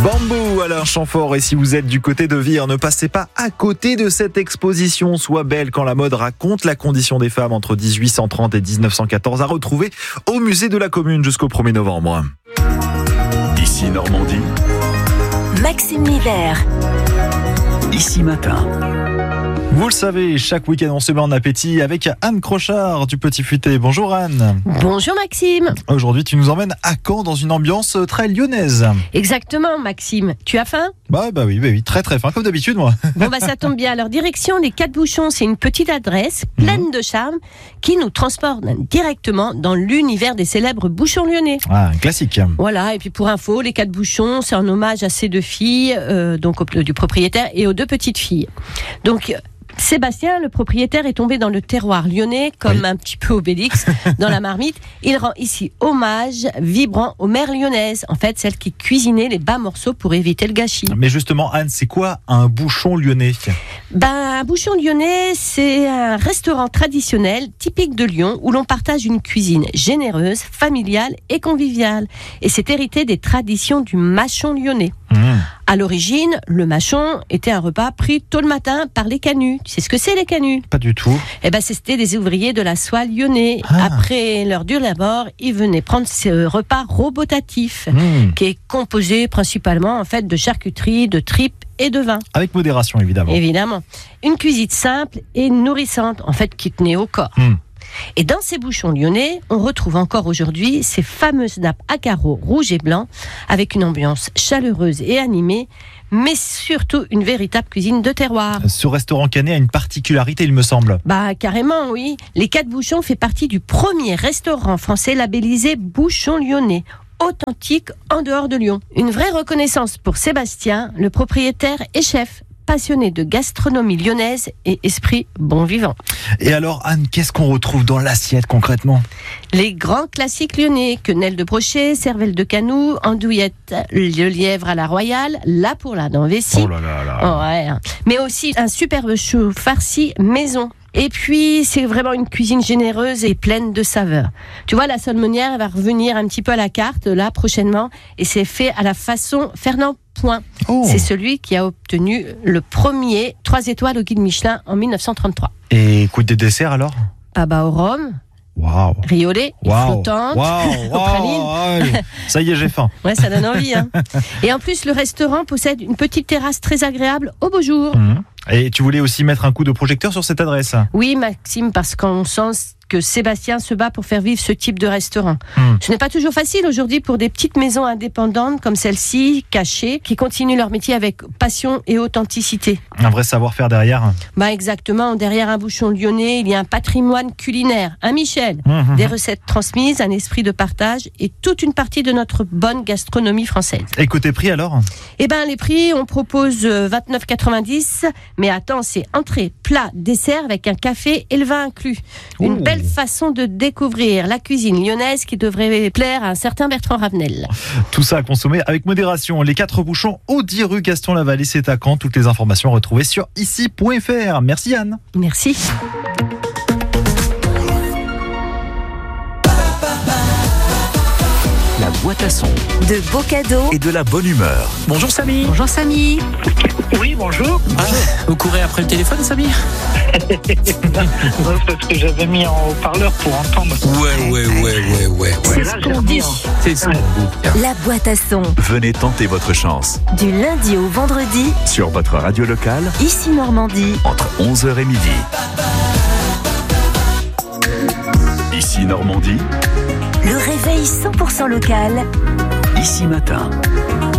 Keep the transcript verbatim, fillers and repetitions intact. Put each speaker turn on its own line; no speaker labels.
Bambou, Alain Chamfort. Et si vous êtes du côté de Vire, ne passez pas à côté de cette exposition. Sois belle quand la mode raconte la condition des femmes entre dix-huit cent trente et dix-neuf cent quatorze à retrouver au musée de la Commune jusqu'au premier novembre.
Ici Normandie.
Maxime Miller.
Ici Matin.
Vous le savez, chaque week-end on se met en appétit avec Anne Crochard du Petit Futé. Bonjour Anne.
Bonjour Maxime.
Aujourd'hui tu nous emmènes à Caen dans une ambiance très lyonnaise.
Exactement Maxime. Tu as faim ?
Bah, bah oui, bah oui, très très fin comme d'habitude moi.
Bon bah ça tombe bien. Alors direction les Quatre Bouchons, c'est une petite adresse pleine mmh. de charme qui nous transporte directement dans l'univers des célèbres bouchons lyonnais.
Ah, un classique.
Voilà, et puis pour info, les Quatre Bouchons, c'est un hommage à ces deux filles, euh, donc au, du propriétaire et aux deux petites filles. Donc Sébastien, le propriétaire, est tombé dans le terroir lyonnais, comme oui. un petit peu Obélix, dans la marmite. Il rend ici hommage vibrant aux mères lyonnaises, en fait, celles qui cuisinaient les bas morceaux pour éviter le gâchis.
Mais justement, Anne, c'est quoi un bouchon lyonnais ?
Ben, un bouchon lyonnais, c'est un restaurant traditionnel, typique de Lyon, où l'on partage une cuisine généreuse, familiale et conviviale. Et c'est hérité des traditions du mâchon lyonnais. Mmh. À l'origine, le mâchon était un repas pris tôt le matin par les canuts. Tu sais ce que c'est les canuts ?
Pas du tout.
Eh ben, c'était des ouvriers de la soie lyonnais. Ah. Après leur dur labeur, ils venaient prendre ce repas robotatif, mmh. qui est composé principalement en fait de charcuterie, de tripes et de vin.
Avec modération, évidemment.
Évidemment. Une cuisine simple et nourrissante, en fait, qui tenait au corps. Mmh. Et dans ces bouchons lyonnais, on retrouve encore aujourd'hui ces fameuses nappes à carreaux rouges et blancs, avec une ambiance chaleureuse et animée, mais surtout une véritable cuisine de terroir.
Ce restaurant canet a une particularité, il me semble.
Bah carrément, oui. Les Quatre Bouchons fait partie du premier restaurant français labellisé Bouchon lyonnais, authentique en dehors de Lyon. Une vraie reconnaissance pour Sébastien, le propriétaire et chef, passionné de gastronomie lyonnaise et esprit bon vivant.
Et alors Anne, qu'est-ce qu'on retrouve dans l'assiette concrètement ?
Les grands classiques lyonnais, quenelle de brochet, cervelle de canou, andouillette, le lièvre à la royale, la pourlade en vessie.
Oh là là là.
Oh ouais. Mais aussi un superbe chou farci maison. Et puis, c'est vraiment une cuisine généreuse et pleine de saveurs. Tu vois, la salmonière, elle va revenir un petit peu à la carte, là, prochainement. Et c'est fait à la façon Fernand Point. Oh. C'est celui qui a obtenu le premier trois étoiles au guide Michelin en dix-neuf cent trente-trois.
Et coup des desserts, alors ?
Paba au rhum.
Wow.
Riolet,
wow.
flottante,
wow.
aux pralines.
Wow. Ça y est, j'ai faim.
Ouais, ça donne envie. Hein. Et en plus, le restaurant possède une petite terrasse très agréable au beau jour.
Mmh. Et tu voulais aussi mettre un coup de projecteur sur cette adresse ?
Oui, Maxime, parce qu'on sent que Sébastien se bat pour faire vivre ce type de restaurant. Mmh. Ce n'est pas toujours facile aujourd'hui pour des petites maisons indépendantes comme celle-ci, cachées, qui continuent leur métier avec passion et authenticité.
Un vrai savoir-faire derrière ?
Bah exactement. Derrière un bouchon lyonnais, il y a un patrimoine culinaire, un Michel, mmh. des recettes transmises, un esprit de partage et toute une partie de notre bonne gastronomie française.
Et côté prix alors ?
Eh ben les prix, on propose vingt-neuf quatre-vingt-dix, mais attends, c'est entrée, plat, dessert avec un café et le vin inclus. Une Ouh. belle façon de découvrir la cuisine lyonnaise qui devrait plaire à un certain Bertrand Ravenel.
Tout ça à consommer avec modération. Les Quatre Bouchons, au dix rue Gaston Lavallée, c'est à Caen. Toutes les informations retrouvées sur ici point f r. Merci Anne.
Merci.
La boîte à son.
De beaux cadeaux.
Et de la bonne humeur.
Bonjour Samy.
Bonjour Samy.
Oui, bonjour.
Ah, vous courez après le téléphone, Samy ?
Non, parce que j'avais mis en haut-parleur pour entendre.
Ouais, ouais, ouais, ouais, ouais.
C'est ce qu'on dit.
C'est ce qu'on dit.
La boîte à son.
Venez tenter votre chance.
Du lundi au vendredi.
Sur votre radio locale.
Ici Normandie.
Entre onze heures et midi. Ici Normandie.
Le réveil cent pour cent local.
Ici Matin.